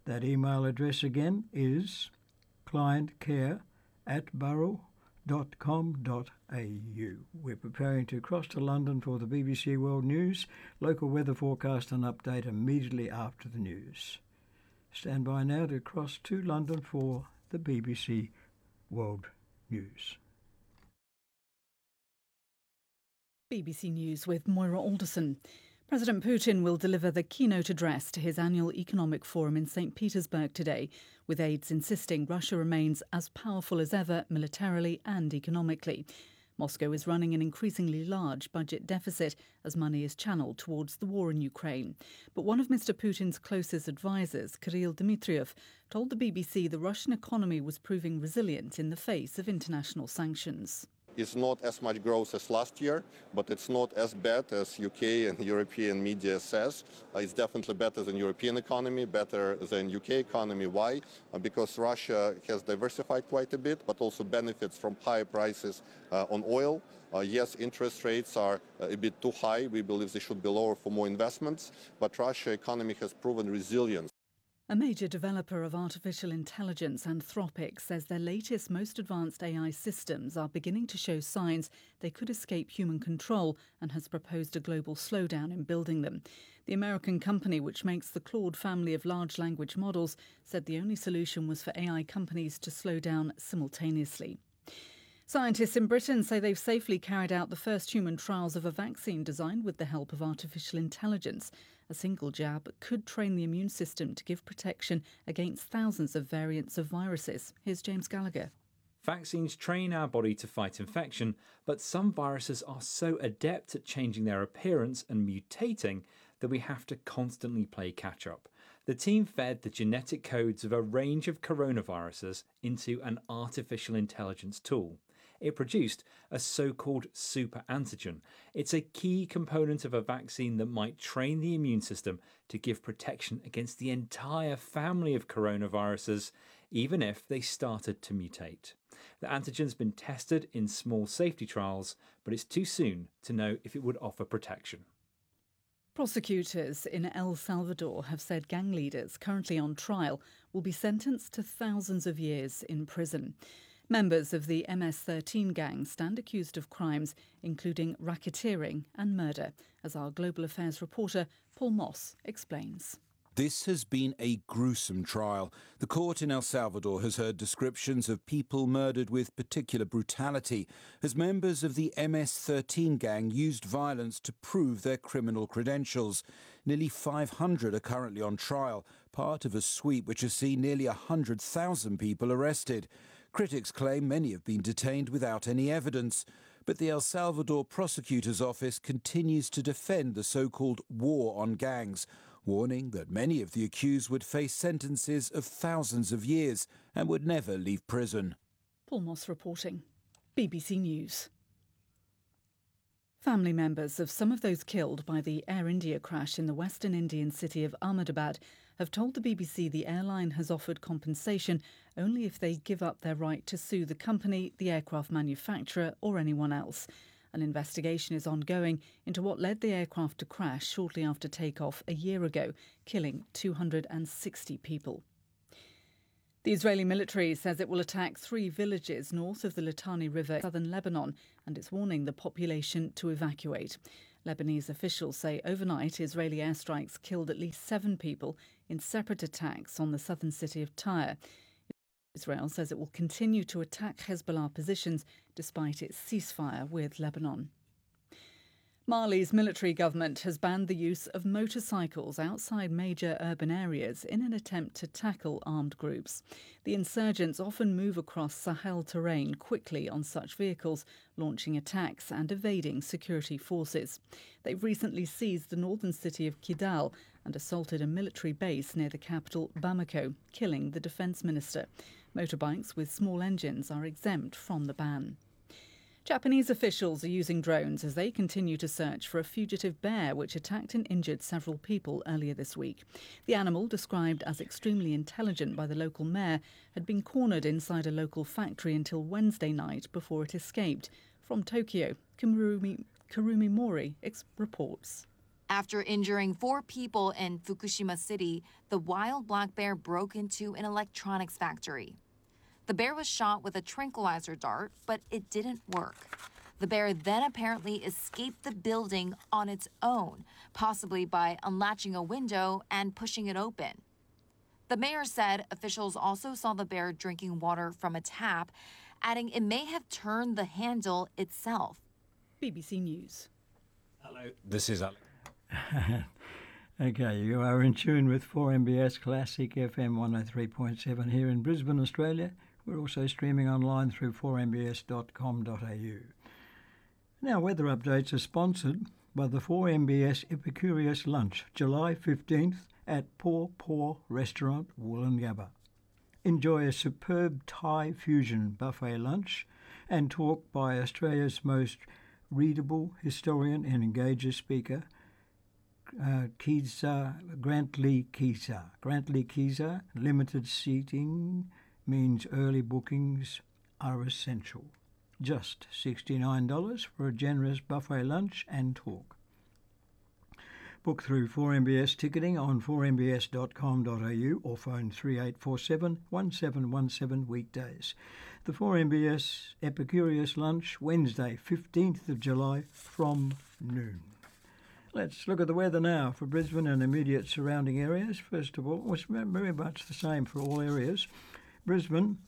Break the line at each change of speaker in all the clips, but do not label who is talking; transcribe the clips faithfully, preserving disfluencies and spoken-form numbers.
That email address again is clientcare at borough dot com dot a u. We're preparing to cross to London for the B B C World News. Local weather forecast and update immediately after the news. Stand by now to cross to London for the B B C World News.
B B C News with Moira Alderson. President Putin will deliver the keynote address to his annual economic forum in Saint Petersburg today, with aides insisting Russia remains as powerful as ever militarily and economically. Moscow is running an increasingly large budget deficit as money is channeled towards the war in Ukraine. But one of Mister Putin's closest advisers, Kirill Dmitriev, told the B B C the Russian economy was proving resilient in the face of international sanctions.
It's not as much growth as last year, but it's not as bad as U K and European media says. Uh, it's definitely better than European economy, better than U K economy. Why? Uh, because Russia has diversified quite a bit, but also benefits from higher prices uh, on oil. Uh, yes, interest rates are a bit too high. We believe they should be lower for more investments, but Russia's economy has proven resilient.
A major developer of artificial intelligence, Anthropic, says their latest, most advanced A I systems are beginning to show signs they could escape human control and has proposed a global slowdown in building them. The American company, which makes the Claude family of large language models, said the only solution was for A I companies to slow down simultaneously. Scientists in Britain say they've safely carried out the first human trials of a vaccine designed with the help of artificial intelligence. A single jab could train the immune system to give protection against thousands of variants of viruses. Here's James Gallagher.
Vaccines train our body to fight infection, but some viruses are so adept at changing their appearance and mutating that we have to constantly play catch-up. The team fed the genetic codes of a range of coronaviruses into an artificial intelligence tool. It produced a so-called super antigen. It's a key component of a vaccine that might train the immune system to give protection against the entire family of coronaviruses, even if they started to mutate. The antigen's been tested in small safety trials, but it's too soon to know if it would offer protection.
Prosecutors in El Salvador have said gang leaders currently on trial will be sentenced to thousands of years in prison. Members of the M S thirteen gang stand accused of crimes including racketeering and murder, as our Global Affairs reporter Paul Moss explains.
This has been a gruesome trial. The court in El Salvador has heard descriptions of people murdered with particular brutality as members of the M S thirteen gang used violence to prove their criminal credentials. Nearly five hundred are currently on trial, part of a sweep which has seen nearly one hundred thousand people arrested. Critics claim many have been detained without any evidence, but the El Salvador prosecutor's office continues to defend the so-called war on gangs, warning that many of the accused would face sentences of thousands of years and would never leave prison.
Paul Moss reporting. B B C News. Family members of some of those killed by the Air India crash in the western Indian city of Ahmedabad have told the B B C the airline has offered compensation only if they give up their right to sue the company, the aircraft manufacturer or anyone else. An investigation is ongoing into what led the aircraft to crash shortly after takeoff a year ago, killing two hundred sixty people. The Israeli military says it will attack three villages north of the Litani River in southern Lebanon, and it's warning the population to evacuate. Lebanese officials say overnight Israeli airstrikes killed at least seven people in separate attacks on the southern city of Tyre. Israel says it will continue to attack Hezbollah positions despite its ceasefire with Lebanon. Mali's military government has banned the use of motorcycles outside major urban areas in an attempt to tackle armed groups. The insurgents often move across Sahel terrain quickly on such vehicles, launching attacks and evading security forces. They've recently seized the northern city of Kidal and assaulted a military base near the capital, Bamako, killing the defence minister. Motorbikes with small engines are exempt from the ban. Japanese officials are using drones as they continue to search for a fugitive bear which attacked and injured several people earlier this week. The animal, described as extremely intelligent by the local mayor, had been cornered inside a local factory until Wednesday night before it escaped. From Tokyo, Kurumi, Kurumi Mori reports.
After injuring four people in Fukushima City, the wild black bear broke into an electronics factory. The bear was shot with a tranquilizer dart, but it didn't work. The bear then apparently escaped the building on its own, possibly by unlatching a window and pushing it open. The mayor said officials also saw the bear drinking water from a tap, adding it may have turned the handle itself.
B B C News.
Hello, this is Alex.
Okay, you are in tune with four M B S Classic F M one oh three point seven here in Brisbane, Australia. We're also streaming online through four m b s dot com dot a u. Now, weather updates are sponsored by the four M B S Epicurious Lunch, July fifteenth at Paw Paw Restaurant, Woolloongabba. Enjoy a superb Thai fusion buffet lunch and talk by Australia's most readable historian and engager speaker, Uh, Keza, Grantley Keza. Grantley Keza, limited seating means early bookings are essential. Just sixty-nine dollars for a generous buffet lunch and talk. Book through four M B S ticketing on four m b s dot com dot a u or phone three eight four seven, one seven one seven weekdays. The four M B S Epicurious Lunch, Wednesday, fifteenth of July from noon. Let's look at the weather now for Brisbane and immediate surrounding areas. First of all, it's very much the same for all areas. Brisbane,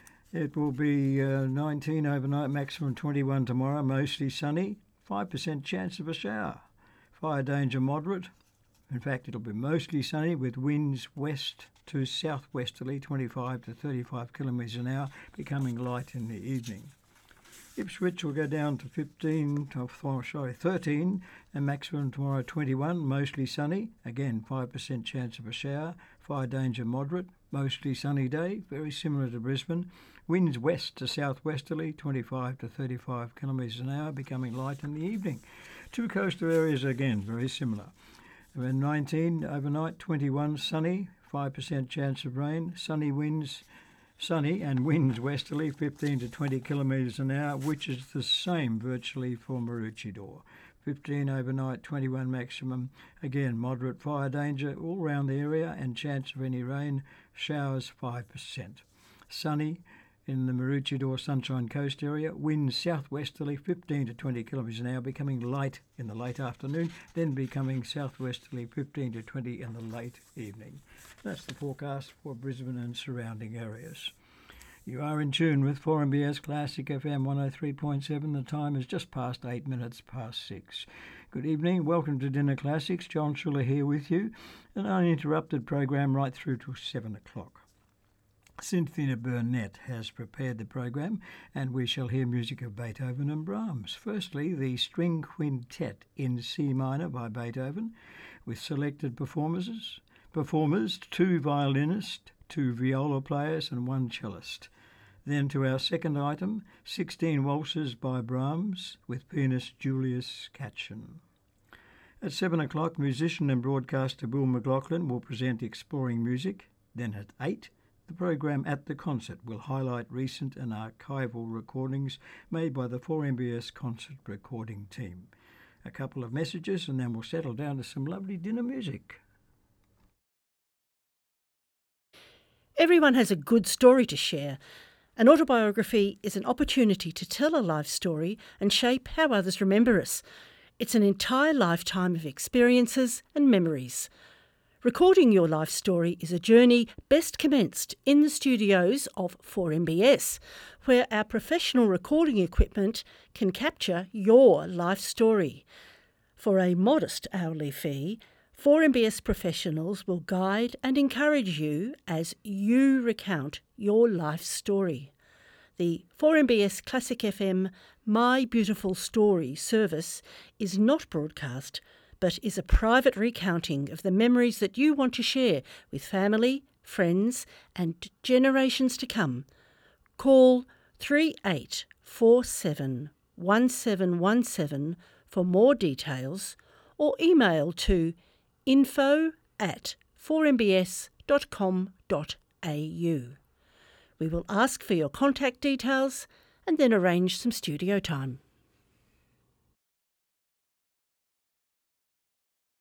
it will be uh, nineteen overnight, maximum twenty-one tomorrow, mostly sunny, five percent chance of a shower. Fire danger moderate. In fact, it'll be mostly sunny with winds west to southwesterly, twenty-five to thirty-five kilometres an hour, becoming light in the evening. Ipswich will go down to fifteen, oh, sorry, thirteen, and maximum tomorrow twenty-one, mostly sunny. Again, five percent chance of a shower. Fire danger moderate, mostly sunny day, very similar to Brisbane. Winds west to southwesterly, twenty-five to thirty-five kilometres an hour, becoming light in the evening. Two coastal areas again, very similar. nineteen overnight, twenty-one sunny, five percent chance of rain, sunny winds. Sunny and winds westerly, fifteen to twenty kilometres an hour, which is the same virtually for Maroochydore. fifteen overnight, twenty-one maximum. Again, moderate fire danger all round the area and chance of any rain. Showers five percent. Sunny in the Maroochydore Sunshine Coast area. Winds southwesterly, fifteen to twenty kilometres an hour, becoming light in the late afternoon, then becoming southwesterly, fifteen to twenty in the late evening. That's the forecast for Brisbane and surrounding areas. You are in tune with four M B S Classic F M one oh three point seven. The time is just past eight minutes past six. Good evening. Welcome to Dinner Classics. John Schuller here with you. An uninterrupted program right through to seven o'clock. Cynthia Burnett has prepared the program, and we shall hear music of Beethoven and Brahms. Firstly, the String Quintet in C minor by Beethoven, with selected performances, performers, two violinists, two viola players and one cellist. Then to our second item, sixteen waltzes by Brahms, with pianist Julius Katchen. At seven o'clock, musician and broadcaster Bill McLaughlin will present Exploring Music. Then at eight, the program At the Concert will highlight recent and archival recordings made by the four M B S concert recording team. A couple of messages and then we'll settle down to some lovely dinner music.
Everyone has a good story to share. An autobiography is an opportunity to tell a life story and shape how others remember us. It's an entire lifetime of experiences and memories. Recording your life story is a journey best commenced in the studios of four M B S, where our professional recording equipment can capture your life story. For a modest hourly fee, four M B S professionals will guide and encourage you as you recount your life story. The four M B S Classic F M My Beautiful Story service is not broadcast, but is a private recounting of the memories that you want to share with family, friends, and generations to come. Call three eight four seven, one seven one seven for more details, or email to info at four m b s dot com dot a u. We will ask for your contact details and then arrange some studio time.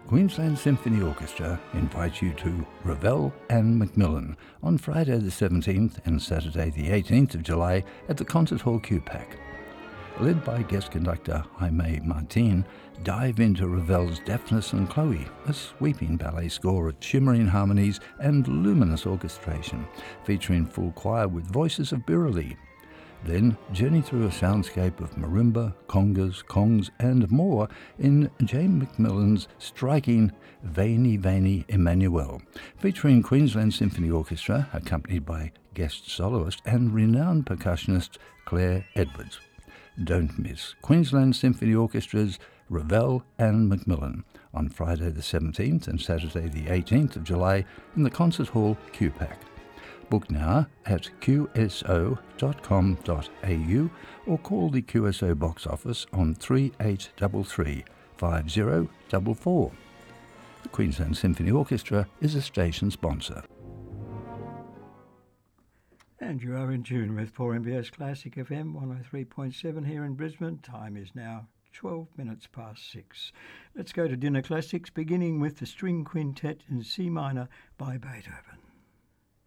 Queensland Symphony Orchestra invites you to Ravel and Macmillan on Friday the seventeenth and Saturday the eighteenth of July at the Concert Hall Q PAC. Led by guest conductor Jaime Martin, dive into Ravel's Daphnis and Chloe, a sweeping ballet score of shimmering harmonies and luminous orchestration, featuring full choir with voices of Birali. Then journey through a soundscape of marimba, congas, kongs and more in Jane Macmillan's striking Veni Veni Emmanuel, featuring Queensland Symphony Orchestra accompanied by guest soloist and renowned percussionist Claire Edwards. Don't miss Queensland Symphony Orchestra's Ravel and Macmillan on Friday the seventeenth and Saturday the eighteenth of July in the Concert Hall Q PAC. Book now at q s o dot com dot a u or call the Q S O box office on three eight three three, five zero four four. The Queensland Symphony Orchestra is a station sponsor.
And you are in tune with four M B S Classic F M one oh three point seven here in Brisbane. Time is now twelve minutes past six. Let's go to Dinner Classics, beginning with the String Quintet in C minor by Beethoven.